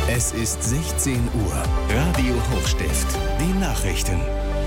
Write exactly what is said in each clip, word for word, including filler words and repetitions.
Es ist sechzehn Uhr. Radio Hochstift. Die Nachrichten.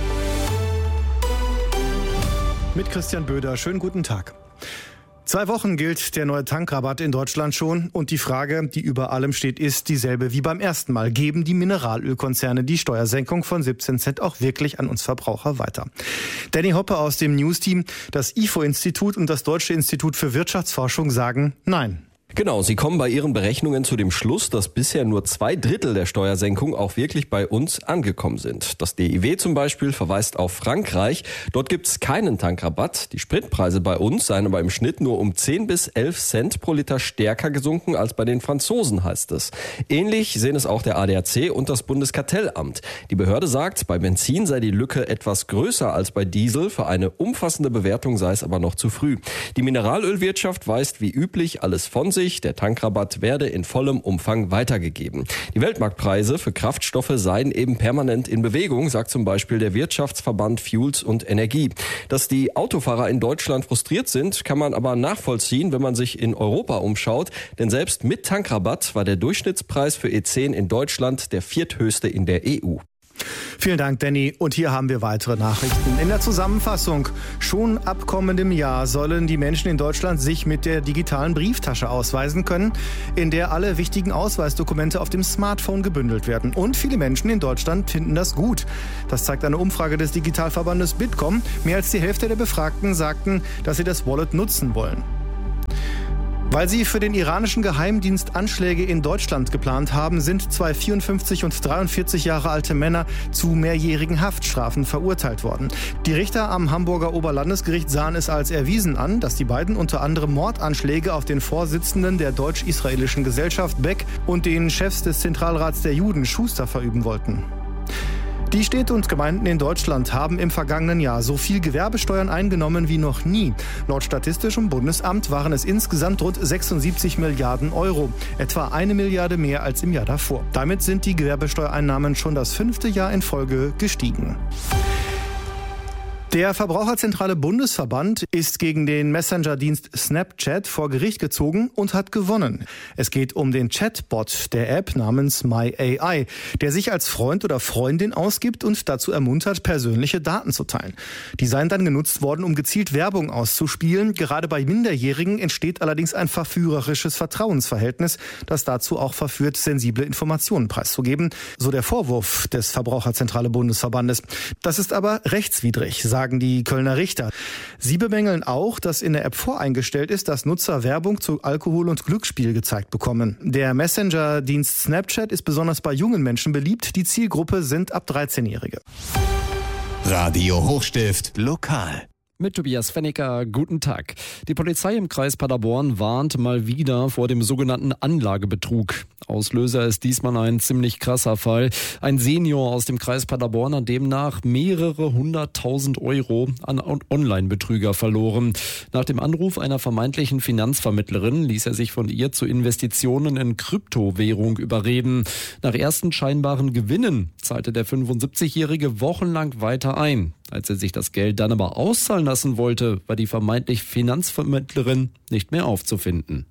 Mit Christian Böder. Schönen guten Tag. Zwei Wochen gilt der neue Tankrabatt in Deutschland schon und die Frage, die über allem steht, ist dieselbe wie beim ersten Mal. Geben die Mineralölkonzerne die Steuersenkung von siebzehn Cent auch wirklich an uns Verbraucher weiter? Danny Hoppe aus dem News-Team, das I F O-Institut und das Deutsche Institut für Wirtschaftsforschung sagen Nein. Genau, sie kommen bei ihren Berechnungen zu dem Schluss, dass bisher nur zwei Drittel der Steuersenkung auch wirklich bei uns angekommen sind. Das D I W zum Beispiel verweist auf Frankreich. Dort gibt es keinen Tankrabatt. Die Spritpreise bei uns seien aber im Schnitt nur um zehn bis elf Cent pro Liter stärker gesunken als bei den Franzosen, heißt es. Ähnlich sehen es auch der A D A C und das Bundeskartellamt. Die Behörde sagt, bei Benzin sei die Lücke etwas größer als bei Diesel. Für eine umfassende Bewertung sei es aber noch zu früh. Die Mineralölwirtschaft weist wie üblich alles von sich. Der Tankrabatt werde in vollem Umfang weitergegeben. Die Weltmarktpreise für Kraftstoffe seien eben permanent in Bewegung, sagt zum Beispiel der Wirtschaftsverband Fuels und Energie. Dass die Autofahrer in Deutschland frustriert sind, kann man aber nachvollziehen, wenn man sich in Europa umschaut. Denn selbst mit Tankrabatt war der Durchschnittspreis für E zehn in Deutschland der vierthöchste in der E U. Vielen Dank, Danny. Und hier haben wir weitere Nachrichten. In der Zusammenfassung: Schon ab kommendem Jahr sollen die Menschen in Deutschland sich mit der digitalen Brieftasche ausweisen können, in der alle wichtigen Ausweisdokumente auf dem Smartphone gebündelt werden. Und viele Menschen in Deutschland finden das gut. Das zeigt eine Umfrage des Digitalverbandes Bitkom. Mehr als die Hälfte der Befragten sagten, dass sie das Wallet nutzen wollen. Weil sie für den iranischen Geheimdienst Anschläge in Deutschland geplant haben, sind zwei vierundfünfzig und dreiundvierzig Jahre alte Männer zu mehrjährigen Haftstrafen verurteilt worden. Die Richter am Hamburger Oberlandesgericht sahen es als erwiesen an, dass die beiden unter anderem Mordanschläge auf den Vorsitzenden der deutsch-israelischen Gesellschaft Beck und den Chefs des Zentralrats der Juden Schuster verüben wollten. Die Städte und Gemeinden in Deutschland haben im vergangenen Jahr so viel Gewerbesteuern eingenommen wie noch nie. Laut Statistischem Bundesamt waren es insgesamt rund sechsundsiebzig Milliarden Euro, etwa eine Milliarde mehr als im Jahr davor. Damit sind die Gewerbesteuereinnahmen schon das fünfte Jahr in Folge gestiegen. Der Verbraucherzentrale Bundesverband ist gegen den Messenger-Dienst Snapchat vor Gericht gezogen und hat gewonnen. Es geht um den Chatbot der App namens MyAI, der sich als Freund oder Freundin ausgibt und dazu ermuntert, persönliche Daten zu teilen. Die seien dann genutzt worden, um gezielt Werbung auszuspielen. Gerade bei Minderjährigen entsteht allerdings ein verführerisches Vertrauensverhältnis, das dazu auch verführt, sensible Informationen preiszugeben. So der Vorwurf des Verbraucherzentrale Bundesverbandes. Das ist aber rechtswidrig, sagt sagen die Kölner Richter. Sie bemängeln auch, dass in der App voreingestellt ist, dass Nutzer Werbung zu Alkohol und Glücksspiel gezeigt bekommen. Der Messenger-Dienst Snapchat ist besonders bei jungen Menschen beliebt. Die Zielgruppe sind ab dreizehnjährige. Radio Hochstift lokal. Mit Tobias Fennicker, guten Tag. Die Polizei im Kreis Paderborn warnt mal wieder vor dem sogenannten Anlagebetrug. Auslöser ist diesmal ein ziemlich krasser Fall. Ein Senior aus dem Kreis Paderborn hat demnach mehrere hunderttausend Euro an Online-Betrüger verloren. Nach dem Anruf einer vermeintlichen Finanzvermittlerin ließ er sich von ihr zu Investitionen in Kryptowährung überreden. Nach ersten scheinbaren Gewinnen zahlte der fünfundsiebzigjährige wochenlang weiter ein. Als er sich das Geld dann aber auszahlen lassen wollte, war die vermeintlich Finanzvermittlerin nicht mehr aufzufinden.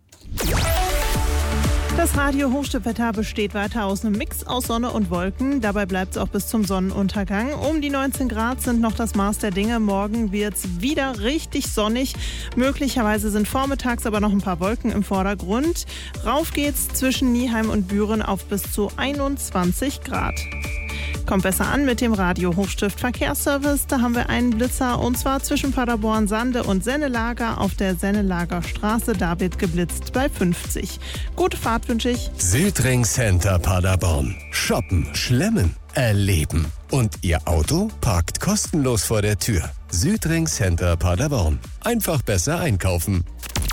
Das Radio-Hochstiftwetter besteht weiter aus einem Mix aus Sonne und Wolken. Dabei bleibt es auch bis zum Sonnenuntergang. Um die neunzehn Grad sind noch das Maß der Dinge. Morgen wird es wieder richtig sonnig. Möglicherweise sind vormittags aber noch ein paar Wolken im Vordergrund. Rauf geht's zwischen Nieheim und Büren auf bis zu einundzwanzig Grad. Kommt besser an mit dem Radio-Hochstift Verkehrsservice. Da haben wir einen Blitzer und zwar zwischen Paderborn-Sande und Sennelager auf der Sennelager Straße. Da wird geblitzt bei fünfzig. Gute Fahrt wünsche ich. Südring Center Paderborn. Shoppen, schlemmen, erleben. Und Ihr Auto parkt kostenlos vor der Tür. Südring Center Paderborn. Einfach besser einkaufen.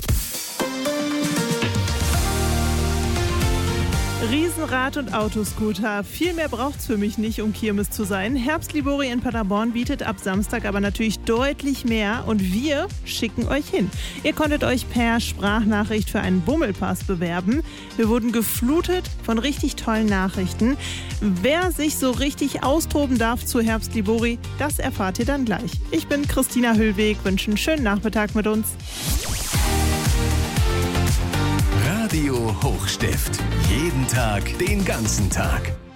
Riesenrad und Autoscooter. Viel mehr braucht's für mich nicht, um Kirmes zu sein. Herbst-Libori in Paderborn bietet ab Samstag aber natürlich deutlich mehr und wir schicken euch hin. Ihr konntet euch per Sprachnachricht für einen Bummelpass bewerben. Wir wurden geflutet von richtig tollen Nachrichten. Wer sich so richtig austoben darf zu Herbst-Libori, das erfahrt ihr dann gleich. Ich bin Christina Hüllweg, wünsche einen schönen Nachmittag mit uns. Radio Hochstift. Jeden Tag, den ganzen Tag.